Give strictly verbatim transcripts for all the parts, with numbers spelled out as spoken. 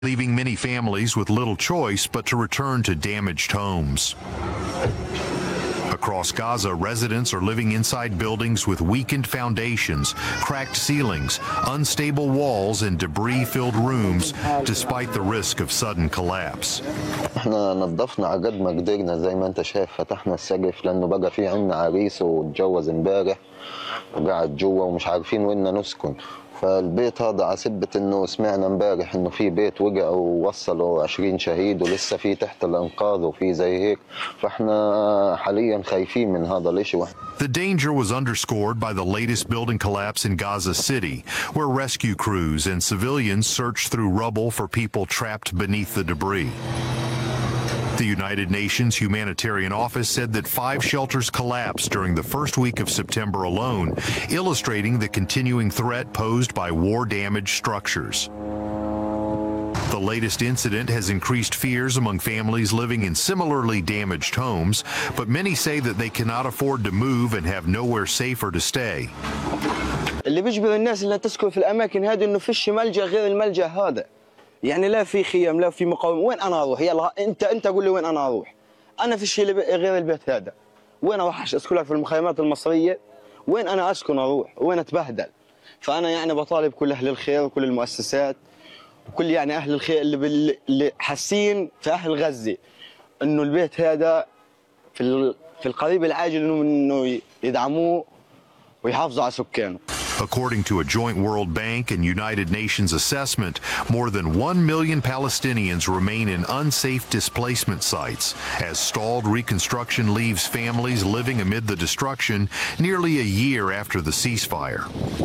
leaving many families with little choice but to return to damaged homes. Across Gaza, residents are living inside buildings with weakened foundations, cracked ceilings, unstable walls, and debris-filled rooms, despite the risk of sudden collapse. احنا نظفنا على قد ما قدرنا زي ما انت شايف، فتحنا السقف لانه بقى في عندنا عريس واتجوز امبارح وقاعد جوا ومش عارفين وين نسكن. فالبيت هذا على سبة انه سمعنا امبارح انه في بيت وقع ووصلوا عشرين شهيد ولسه في تحت الانقاض وفي زي هيك، فاحنا حاليا خايفين من هذا الاشي. The danger was underscored by the latest building collapse in Gaza City, where rescue crews and civilians searched through rubble for people trapped beneath the debris. The United Nations Humanitarian Office said that five shelters collapsed during the first week of September alone, illustrating the continuing threat posed by war-damaged structures. The latest incident has increased fears among families living in similarly damaged homes, but many say that they cannot afford to move and have nowhere safer to stay. اللي بيجبر الناس اللي تسكن في الأماكن هذه إنه فيش ملجأ غير الملجأ هذا. يعني لا في خيام لا في مقاومة. وين أنا أروح؟ يلا أنت أنت قول لي وين أنا أروح؟ أنا في شيء غير البيت هذا. وين أروح أسكن لك في المخيمات المصرية؟ وين أنا أسكن أروح؟ وين أتبهدل؟ فأنا يعني بطالب كل أهل الخير وكل المؤسسات وكل يعني أهل الخير اللي بال... اللي حاسين في أهل غزة إنه البيت هذا في ال... في القريب العاجل إنه إنه يدعموه ويحافظوا على سكانه. According to a joint World Bank and United Nations assessment, more than one million Palestinians remain in unsafe displacement sites as stalled reconstruction leaves families living amid the destruction nearly a year after the ceasefire.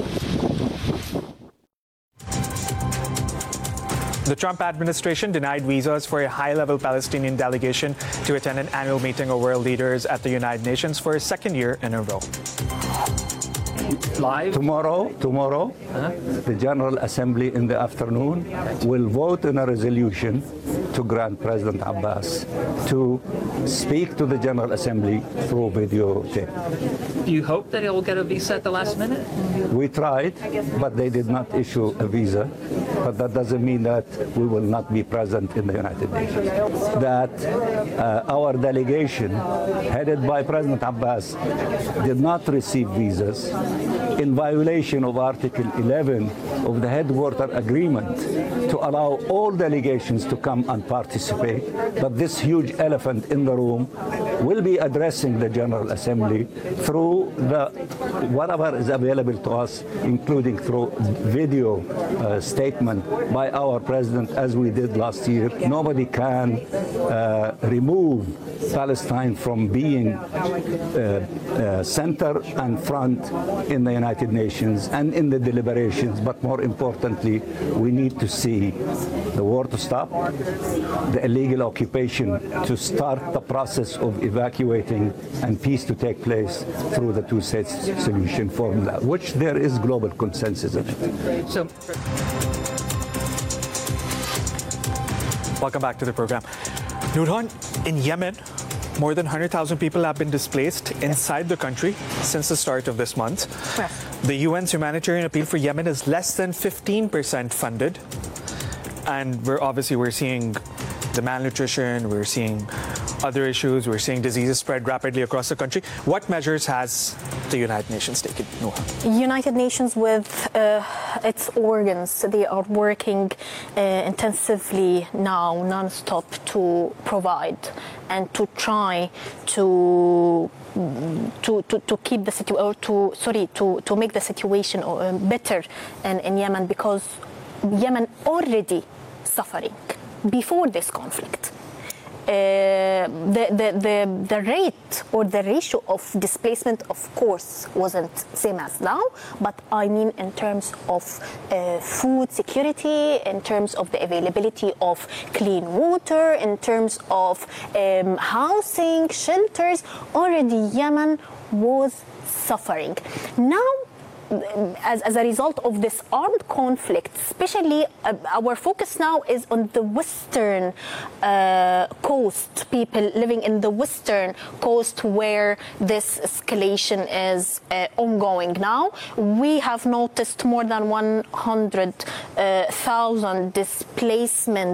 The Trump administration denied visas for a high-level Palestinian delegation to attend an annual meeting of world leaders at the United Nations for a second year in a row. Live? Tomorrow, tomorrow, huh? The General Assembly in the afternoon will vote on a resolution to grant President Abbas to speak to the General Assembly through video tape. Do you hope that he will get a visa at the last minute? We tried, but they did not issue a visa. But that doesn't mean that we will not be present in the United Nations. That uh, our delegation, headed by President Abbas, did not receive visas in violation of Article eleven of the Headquarter Agreement to allow all delegations to come and participate. But this huge elephant in the room will be addressing the General Assembly through the whatever is available to us, including through video uh, statement by our president, as we did last year. Nobody can uh, remove Palestine from being uh, uh, center and front in the United Nations and in the deliberations, but more importantly, we need to see the war to stop, the illegal occupation to start the process of evacuating, and peace to take place through the two-state solution formula, which there is global consensus on it. So, welcome back to the program. Nurhan, in Yemen, more than one hundred thousand people have been displaced inside the country since the start of this month. Yes. The U N's humanitarian appeal for Yemen is less than fifteen percent funded. And we're obviously we're seeing the malnutrition, we're seeing other issues, we're seeing diseases spread rapidly across the country. What measures has the United Nations taken? Noha. United Nations with uh, its organs, they are working uh, intensively now, non-stop, to provide and to try to to to, to keep the situation, or to sorry to to make the situation better in, in Yemen, because Yemen already suffering before this conflict. Uh, the, the, the, the rate or the ratio of displacement, of course, wasn't same as now, but I mean in terms of uh, food security, in terms of the availability of clean water, in terms of um, housing, shelters, already Yemen was suffering. Now, as, as a result of this armed conflict, especially uh, our focus now is on the western uh, coast, people living in the western coast where this escalation is uh, ongoing now. We have noticed more than one hundred thousand displacement